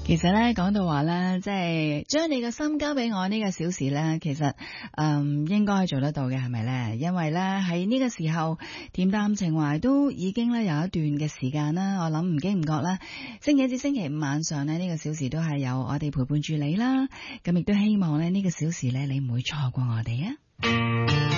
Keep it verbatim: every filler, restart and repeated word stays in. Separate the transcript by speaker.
Speaker 1: 其實咧講到話咧，即係將你嘅心交俾我呢個小時咧，其實嗯應該做得到嘅，係咪咧？因為咧喺呢個時候，恬淡情懷都已經咧有一段嘅時間啦。我諗唔經唔覺啦，星期一至星期五晚上咧呢個小時都係有我哋陪伴住你啦。咁亦都希望咧呢個小時咧你唔會錯過我哋啊！